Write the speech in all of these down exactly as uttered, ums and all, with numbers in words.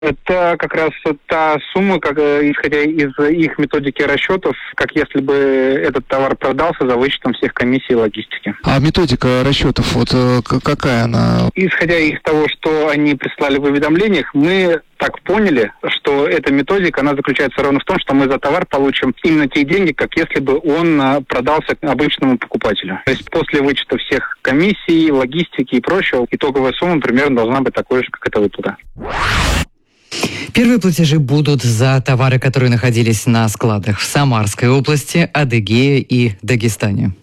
Это как раз та сумма, как, исходя из их методики расчетов, как если бы этот товар продался за вычетом всех комиссий и логистики. А методика расчетов, вот какая она? Исходя из того, что они прислали в уведомлениях, мы так поняли, что эта методика, она заключается ровно в том, что мы за товар получим именно те деньги, как если бы он продался обычному покупателю. То есть после вычета всех комиссий, логистики и прочего, итоговая сумма примерно должна быть такой же, как эта выплата. Первые платежи будут за товары, которые находились на складах в Самарской области, Адыгее и Дагестане.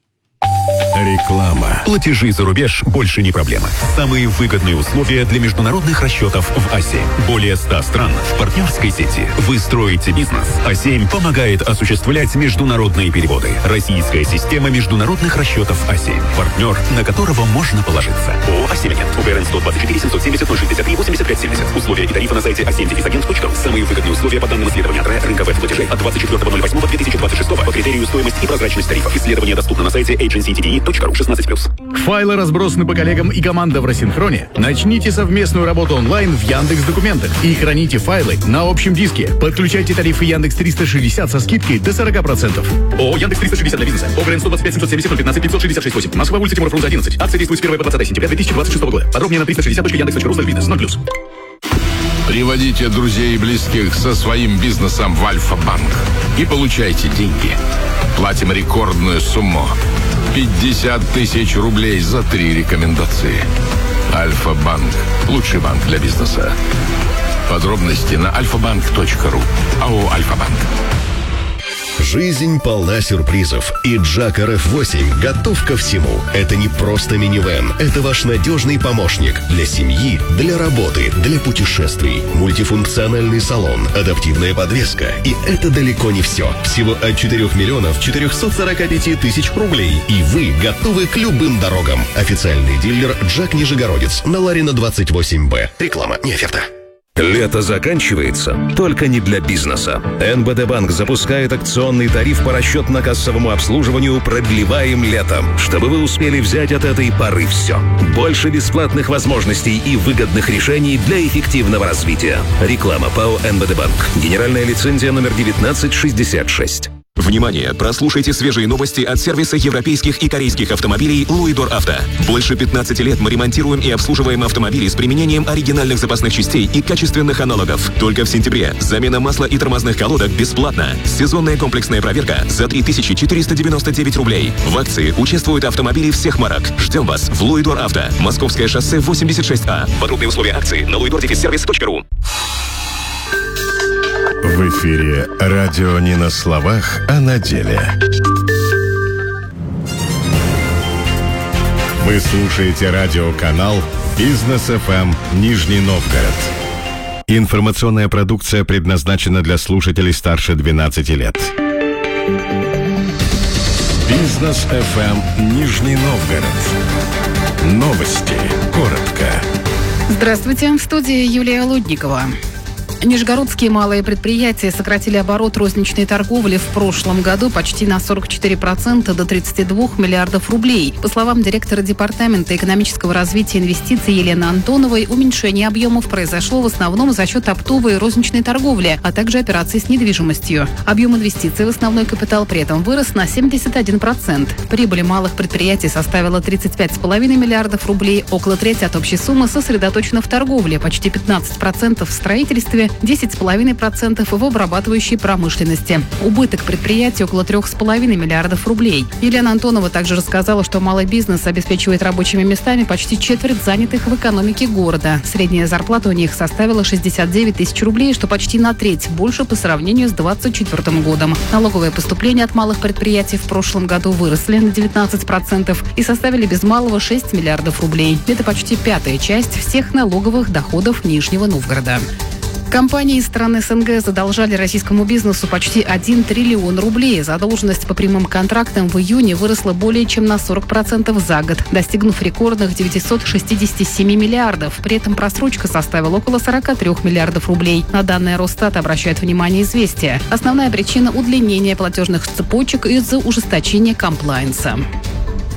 Реклама. Платежи за рубеж больше не проблема. Самые выгодные условия для международных расчетов в АСЕМ. Более ста стран в партнерской сети. Вы строите бизнес. АСЕМ помогает осуществлять международные переводы. Российская система международных расчетов АСЕМ. Партнер, на которого можно положиться. ООО «Асемьянт». УГРН сто двадцать четыре семьсот семьдесят ноль шестьдесят три восемьдесят пять семьдесят. Условия и тарифы на сайте асем агент точка ру. Самые выгодные условия по данным исследования ТРЭ рынка веб-платежей от двадцать четвёртого ноль восьмого две тысячи двадцать шестого по критерию стоимость и прозрачность тарифов. Исследование доступно на сайте эйдженси ти ди и точка ру шестнадцать плюс. Файлы разбросаны по коллегам и команда в рассинхроне. Начните совместную работу онлайн в Яндекс.Документах и храните файлы на общем диске. Подключайте тарифы Яндекс триста шестьдесят со скидкой до сорок процентов. ООО Яндекс триста шестьдесят для бизнеса. ОГРН сто двадцать пять семьсот семьдесят ноль пятнадцать пятьсот шестьдесят шесть восемь. Москва, улица Тимура Фрунзе одиннадцать. Акция действует с первого по двадцатое сентября две тысячи двадцать шестого года. Подробнее на триста шестьдесят точка яндекс точка ру бизнес ноль плюс. Приводите друзей и близких со своим бизнесом в Альфа-банк и получайте деньги. Платим рекордную сумму. пятьдесят тысяч рублей за три рекомендации. Альфа-банк. Лучший банк для бизнеса. Подробности на альфа банк точка ру. АО «Альфа-банк». Жизнь полна сюрпризов, и Джак эр эф восемь готов ко всему. Это не просто минивэн, это ваш надежный помощник для семьи, для работы, для путешествий. Мультифункциональный салон, адаптивная подвеска. И это далеко не все. Всего от четырёх миллионов четырёхсот сорока пяти тысяч рублей. И вы готовы к любым дорогам. Официальный дилер Джак Нижегородец на Ларина двадцать восемь бэ. Реклама, не оферта. Лето заканчивается, только не для бизнеса. эн бэ дэ Банк запускает акционный тариф по расчетно-кассовому обслуживанию «Продлеваем летом», чтобы вы успели взять от этой поры все. Больше бесплатных возможностей и выгодных решений для эффективного развития. Реклама ПАО эн бэ дэ Банк. Генеральная лицензия номер девятнадцать шестьдесят шесть. Внимание! Прослушайте свежие новости от сервиса европейских и корейских автомобилей «Луидор Авто». Больше пятнадцати лет мы ремонтируем и обслуживаем автомобили с применением оригинальных запасных частей и качественных аналогов. Только в сентябре замена масла и тормозных колодок бесплатно. Сезонная комплексная проверка за три тысячи четыреста девяносто девять рублей. В акции участвуют автомобили всех марок. Ждем вас в «Луидор Авто». Московское шоссе восемьдесят шесть А. Подробные условия акции на луидор сервис точка ру. В эфире радио не на словах, а на деле. Вы слушаете радиоканал «Бизнес эф эм» Нижний Новгород. Информационная продукция предназначена для слушателей старше двенадцати лет. «Бизнес эф эм» Нижний Новгород. Новости. Коротко. Здравствуйте, в студии Юлия Лудникова. Нижегородские малые предприятия сократили оборот розничной торговли в прошлом году почти на сорок четыре процента до тридцати двух миллиардов рублей. По словам директора Департамента экономического развития и инвестиций Елены Антоновой, уменьшение объемов произошло в основном за счет оптовой и розничной торговли, а также операций с недвижимостью. Объем инвестиций в основной капитал при этом вырос на семьдесят один процент. Прибыль малых предприятий составила тридцать пять целых пять десятых миллиардов рублей, около трети от общей суммы сосредоточено в торговле, почти пятнадцать процентов в строительстве, десять целых пять десятых процента в обрабатывающей промышленности. Убыток предприятий около трех целых пяти десятых миллиардов рублей. Елена Антонова также рассказала, что малый бизнес обеспечивает рабочими местами почти четверть занятых в экономике города. Средняя зарплата у них составила шестьдесят девять тысяч рублей, что почти на треть больше по сравнению с двадцать четвёртым годом. Налоговые поступления от малых предприятий в прошлом году выросли на девятнадцать процентов и составили без малого шесть миллиардов рублей. Это почти пятая часть всех налоговых доходов Нижнего Новгорода. Компании из стран эс эн гэ задолжали российскому бизнесу почти один триллион рублей. Задолженность по прямым контрактам в июне выросла более чем на сорок процентов за год, достигнув рекордных девятисот шестидесяти семи миллиардов. При этом просрочка составила около сорока трёх миллиардов рублей. На данные Росстат обращает внимание «Известия». Основная причина – удлинение платежных цепочек из-за ужесточения комплаенса.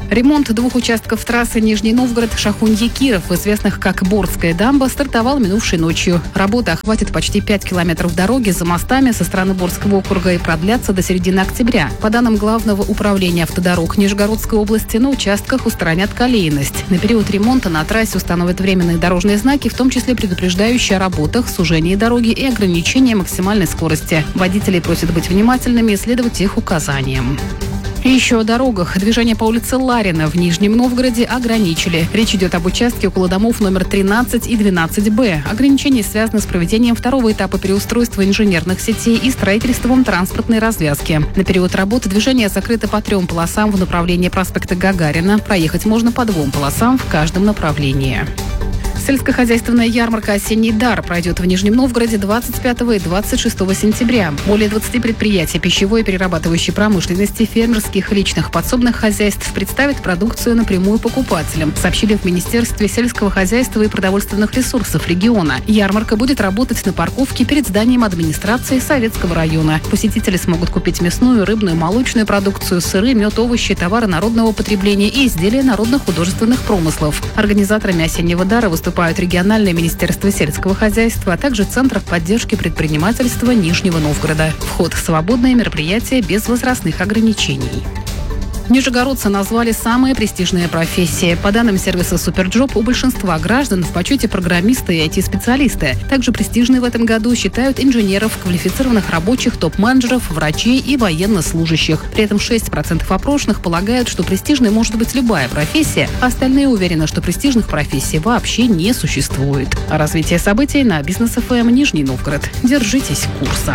Ремонт двух участков трассы Нижний Новгород-Шахунье-Киров, известных как Борская дамба, стартовал минувшей ночью. Работа охватит почти пять километров дороги за мостами со стороны Борского округа и продлятся до середины октября. По данным Главного управления автодорог Нижегородской области, на участках устранят колейность. На период ремонта на трассе установят временные дорожные знаки, в том числе предупреждающие о работах, сужении дороги и ограничении максимальной скорости. Водителей просят быть внимательными и следовать их указаниям. И еще о дорогах. Движение по улице Ларина в Нижнем Новгороде ограничили. Речь идет об участке около домов номер тринадцать и двенадцать Б. Ограничения связаны с проведением второго этапа переустройства инженерных сетей и строительством транспортной развязки. На период работы движение закрыто по трем полосам в направлении проспекта Гагарина. Проехать можно по двум полосам в каждом направлении. Сельскохозяйственная ярмарка «Осенний дар» пройдет в Нижнем Новгороде двадцать пятого и двадцать шестого сентября. Более двадцати предприятий пищевой и перерабатывающей промышленности, фермерских и личных подсобных хозяйств представят продукцию напрямую покупателям, сообщили в Министерстве сельского хозяйства и продовольственных ресурсов региона. Ярмарка будет работать на парковке перед зданием администрации Советского района. Посетители смогут купить мясную, рыбную, молочную продукцию, сыры, мед, овощи, товары народного потребления и изделия народно-художественных промыслов. Организаторами «Осеннего дара» выступают региональное министерство сельского хозяйства, а также Центр поддержки предпринимательства Нижнего Новгорода. Вход свободное, мероприятие без возрастных ограничений. Нижегородцы назвали самые престижные профессии. По данным сервиса «Суперджоп», у большинства граждан в почете программисты и ай ти-специалисты. Также престижные в этом году считают инженеров, квалифицированных рабочих, топ-менеджеров, врачей и военнослужащих. При этом шесть процентов опрошенных полагают, что престижной может быть любая профессия, а остальные уверены, что престижных профессий вообще не существует. А развитие событий на Бизнес эф эм Нижний Новгород. Держитесь курса.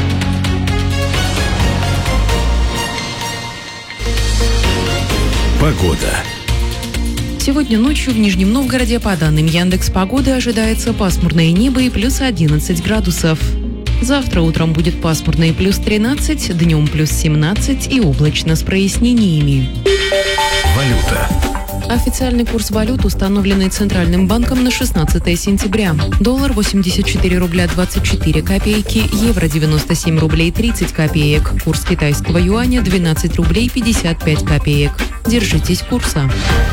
Погода. Сегодня ночью в Нижнем Новгороде, по данным Яндекс.Погоды, ожидается пасмурное небо и плюс одиннадцать градусов. Завтра утром будет пасмурно и плюс тринадцать, днем плюс семнадцать и облачно с прояснениями. Валюта. Официальный курс валют, установленный Центральным банком на шестнадцатое сентября. Доллар восемьдесят четыре рубля двадцать четыре копейки, евро девяносто семь рублей тридцать копеек, курс китайского юаня двенадцать рублей пятьдесят пять копеек. Держитесь курса.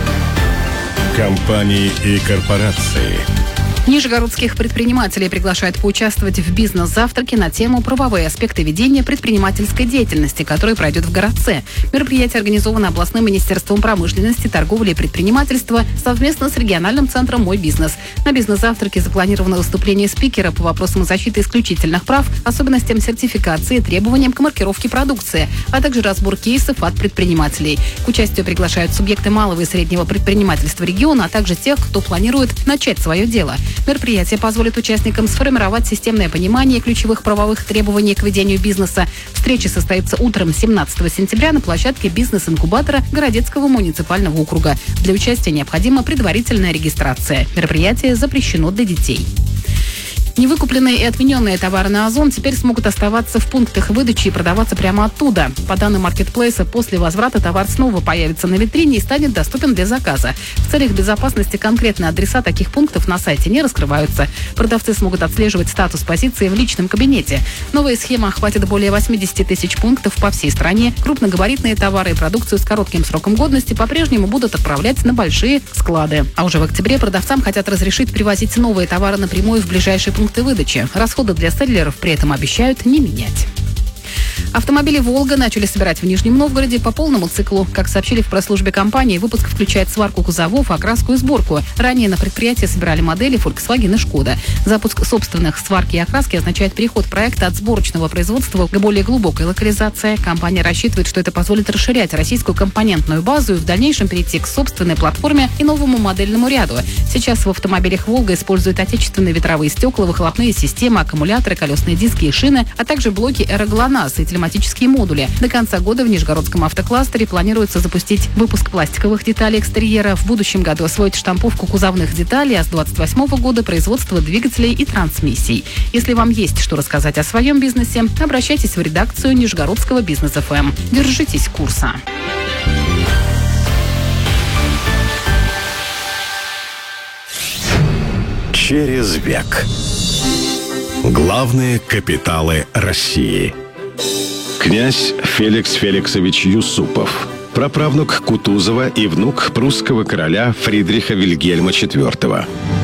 Компании и корпорации. Нижегородских предпринимателей приглашают поучаствовать в бизнес-завтраке на тему «Правовые аспекты ведения предпринимательской деятельности», который пройдет в городце. Мероприятие организовано областным министерством промышленности, торговли и предпринимательства совместно с региональным центром «Мой бизнес». На бизнес-завтраке запланировано выступление спикера по вопросам защиты исключительных прав, особенностям сертификации, требованиям к маркировке продукции, а также разбор кейсов от предпринимателей. К участию приглашают субъекты малого и среднего предпринимательства региона, а также тех, кто планирует начать свое дело. Мероприятие позволит участникам сформировать системное понимание ключевых правовых требований к ведению бизнеса. Встреча состоится утром семнадцатого сентября на площадке бизнес-инкубатора Городецкого муниципального округа. Для участия необходима предварительная регистрация. Мероприятие запрещено для детей. Невыкупленные и отмененные товары на Озон теперь смогут оставаться в пунктах выдачи и продаваться прямо оттуда. По данным маркетплейса, после возврата товар снова появится на витрине и станет доступен для заказа. В целях безопасности конкретные адреса таких пунктов на сайте не раскрываются. Продавцы смогут отслеживать статус позиции в личном кабинете. Новая схема охватит более восемьдесят тысяч пунктов по всей стране. Крупногабаритные товары и продукцию с коротким сроком годности по-прежнему будут отправлять на большие склады. А уже в октябре продавцам хотят разрешить привозить новые товары напрямую в ближайшие пункты выдачи. Расходы для селлеров при этом обещают не менять. Автомобили «Волга» начали собирать в Нижнем Новгороде по полному циклу. Как сообщили в пресс-службе компании, выпуск включает сварку кузовов, окраску и сборку. Ранее на предприятии собирали модели Volkswagen и Шкода. Запуск собственных сварки и окраски означает переход проекта от сборочного производства к более глубокой локализации. Компания рассчитывает, что это позволит расширять российскую компонентную базу и в дальнейшем перейти к собственной платформе и новому модельному ряду. Сейчас в автомобилях «Волга» используют отечественные ветровые стекла, выхлопные системы, аккумуляторы, колесные диски и шины, а также блоки «Аэроглонасс» и телематические модули. До конца года в Нижегородском автокластере планируется запустить выпуск пластиковых деталей экстерьера. В будущем году освоить штамповку кузовных деталей, а с двадцать восьмого года производство двигателей и трансмиссий. Если вам есть что рассказать о своем бизнесе, обращайтесь в редакцию Нижегородского Бизнес эф эм. Держитесь курса. Через век. Главные капиталы России. Князь Феликс Феликсович Юсупов праправнук Кутузова и внук прусского короля Фридриха Вильгельма четвёртого.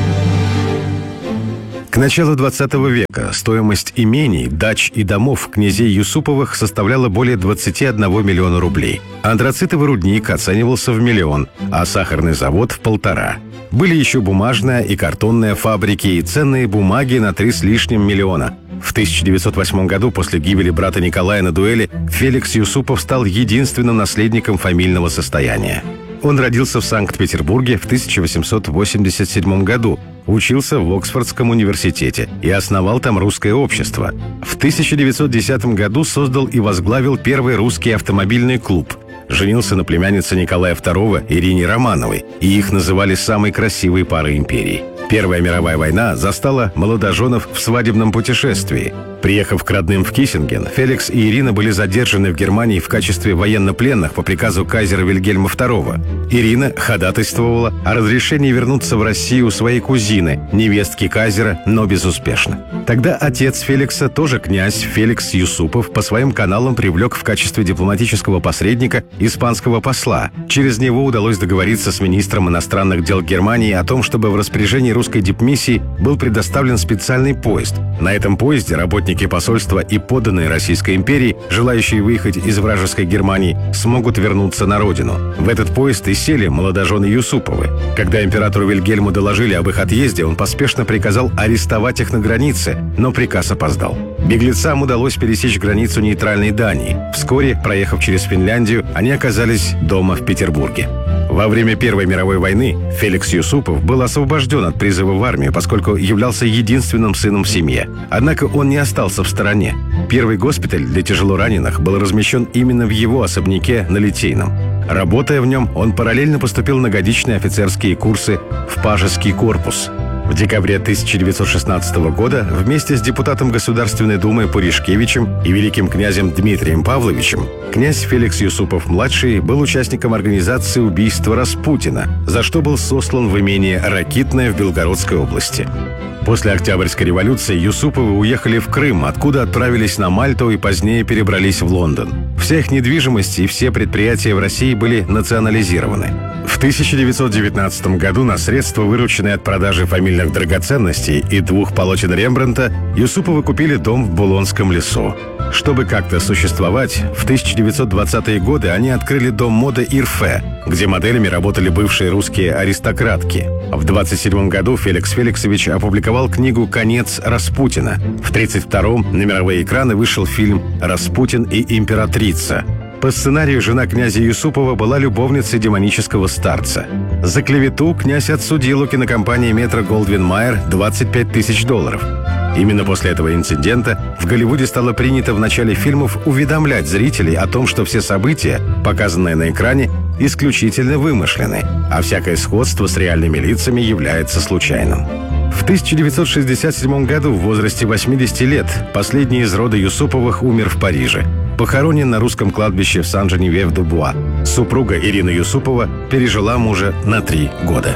К началу двадцатого века стоимость имений, дач и домов князей Юсуповых составляла более двадцати одного миллиона рублей. Антрацитовый рудник оценивался в миллион, а сахарный завод в полтора. Были еще бумажная и картонная фабрики и ценные бумаги на три с лишним миллиона. В тысяча девятьсот восьмом году, после гибели брата Николая на дуэли, Феликс Юсупов стал единственным наследником фамильного состояния. Он родился в Санкт-Петербурге в тысяча восемьсот восемьдесят седьмом году, учился в Оксфордском университете и основал там русское общество. В тысяча девятьсот десятом году создал и возглавил первый русский автомобильный клуб. Женился на племяннице Николая второго Ирине Романовой, и их называли самой красивой парой империи. Первая мировая война застала молодоженов в свадебном путешествии. Приехав к родным в Киссинген, Феликс и Ирина были задержаны в Германии в качестве военнопленных по приказу кайзера Вильгельма второго. Ирина ходатайствовала о разрешении вернуться в Россию своей кузины, невестки кайзера, но безуспешно. Тогда отец Феликса, тоже князь Феликс Юсупов, по своим каналам привлек в качестве дипломатического посредника испанского посла. Через него удалось договориться с министром иностранных дел Германии о том, чтобы в распоряжении русской дипмиссии был предоставлен специальный поезд. На этом поезде работники посольства и подданные Российской империи, желающие выехать из вражеской Германии, смогут вернуться на родину. В этот поезд и сели молодожены Юсуповы. Когда императору Вильгельму доложили об их отъезде, он поспешно приказал арестовать их на границе, но приказ опоздал. Беглецам удалось пересечь границу нейтральной Дании. Вскоре, проехав через Финляндию, они оказались дома в Петербурге. Во время Первой мировой войны Феликс Юсупов был освобожден от призыва в армию, поскольку являлся единственным сыном в семье. Однако он не остался в стороне. Первый госпиталь для тяжелораненых был размещен именно в его особняке на Литейном. Работая в нем, он параллельно поступил на годичные офицерские курсы в Пажеский корпус. В декабре тысяча девятьсот шестнадцатого года вместе с депутатом Государственной Думы Пуришкевичем и великим князем Дмитрием Павловичем князь Феликс Юсупов-младший был участником организации убийства Распутина, за что был сослан в имение Ракитное в Белгородской области. После Октябрьской революции Юсуповы уехали в Крым, откуда отправились на Мальту и позднее перебрались в Лондон. Вся их недвижимость и все предприятия в России были национализированы. В тысяча девятьсот девятнадцатом году на средства, вырученные от продажи фамильных драгоценностей и двух полотен Рембрандта, Юсуповы купили дом в Булонском лесу. Чтобы как-то существовать, в тысяча девятьсот двадцатые годы они открыли дом моды Ирфе, где моделями работали бывшие русские аристократки. В двадцать седьмом году Феликс Феликсович опубликовал книгу «Конец Распутина». В тридцать втором на мировые экраны вышел фильм «Распутин и императрица». По сценарию жена князя Юсупова была любовницей демонического старца. За клевету князь отсудил у кинокомпании Метро-Голдвин-Майер двадцать пять тысяч долларов. Именно после этого инцидента в Голливуде стало принято в начале фильмов уведомлять зрителей о том, что все события, показанные на экране, исключительно вымышлены, а всякое сходство с реальными лицами является случайным. В тысяча девятьсот шестьдесят седьмом году в возрасте восьмидесяти лет последний из рода Юсуповых умер в Париже. Похоронен на русском кладбище в Сан-Женевьев-Ду-Буа. Супруга Ирина Юсупова пережила мужа на три года.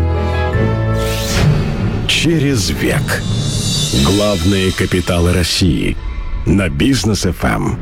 Через век. Главные капиталы России. На Бизнес эф эм.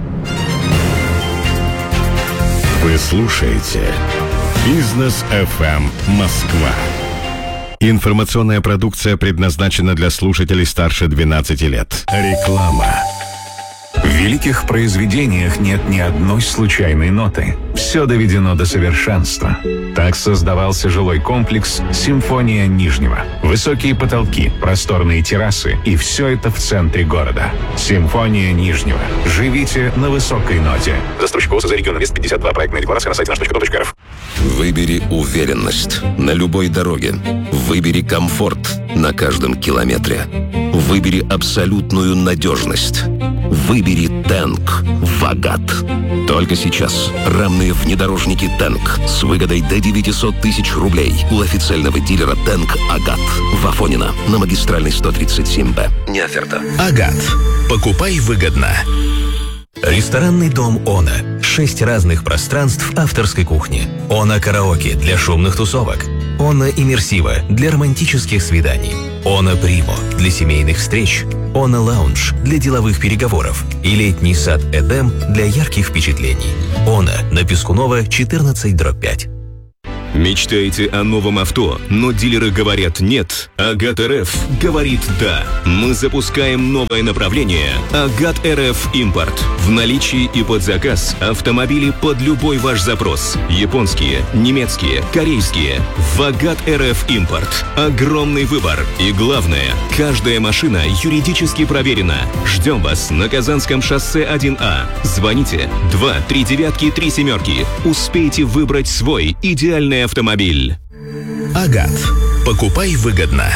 Вы слушаете Бизнес эф эм Москва. Информационная продукция предназначена для слушателей старше двенадцати лет. Реклама. В великих произведениях нет ни одной случайной ноты. Все доведено до совершенства. Так создавался жилой комплекс «Симфония Нижнего». Высокие потолки, просторные террасы и все это в центре города. «Симфония Нижнего». Живите на высокой ноте. Застройщик ООО «За регион Инвест пятьдесят два». Проектная декларация на сайте наш точка ком точка эр эф. Выбери уверенность на любой дороге. Выбери комфорт на каждом километре. Выбери абсолютную надежность. Выбери «Тэнк» «Вагат». Только сейчас рамные внедорожники «Тэнк» с выгодой до девятьсот тысяч рублей у официального дилера «Тэнк» «Агат» в Афонино на магистральной сто тридцать семь Б. Не оферта. «Агат». Покупай выгодно. Ресторанный дом «Она». Шесть разных пространств авторской кухни. «Она караоке» для шумных тусовок. «Она иммерсива» для романтических свиданий. «Она Примо» для семейных встреч. Она Лаунж для деловых переговоров и летний сад Эдем для ярких впечатлений. Она на Пискунова четырнадцать дробь пять. Мечтаете о новом авто, но дилеры говорят нет? Агат эр эф говорит да. Мы запускаем новое направление Агат эр эф Импорт. В наличии и под заказ автомобили под любой ваш запрос. Японские, немецкие, корейские. В Агат эр эф Импорт. Огромный выбор. И главное, каждая машина юридически проверена. Ждем вас на Казанском шоссе один А. Звоните два три девятки три семерки. Успейте выбрать свой идеальный автомобиль. Агат. Покупай выгодно.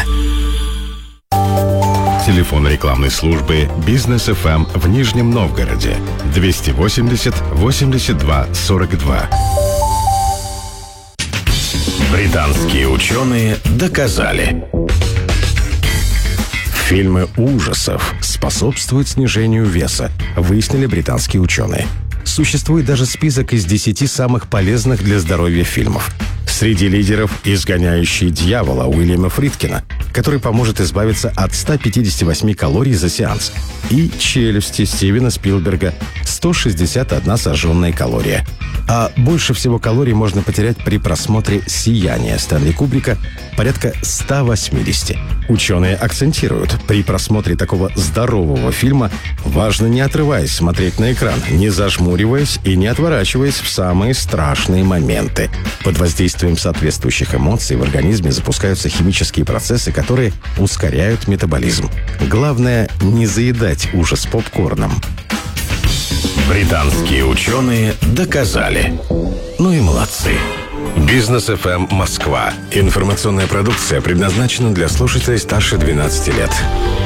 Телефон рекламной службы «Бизнес эф эм» в Нижнем Новгороде двести восемьдесят восемьдесят два сорок два. Британские ученые доказали. Фильмы ужасов способствуют снижению веса, выяснили британские ученые. Существует даже список из десяти самых полезных для здоровья фильмов. Среди лидеров «Изгоняющий дьявола» Уильяма Фридкина, который поможет избавиться от ста пятидесяти восьми калорий за сеанс, и «Челюсти» Стивена Спилберга – сто шестьдесят одна сожженная калория. А больше всего калорий можно потерять при просмотре «Сияния» Стэнли Кубрика – порядка ста восьмидесяти. Ученые акцентируют, при просмотре такого здорового фильма важно, не отрываясь, смотреть на экран, не зажмуриваясь и не отворачиваясь в самые страшные моменты. Под воздействием соответствующих эмоций в организме запускаются химические процессы, которые ускоряют метаболизм. Главное – не заедать ужас попкорном. Британские ученые доказали. Ну и молодцы. Бизнес эф эм Москва. Информационная продукция предназначена для слушателей старше двенадцати лет.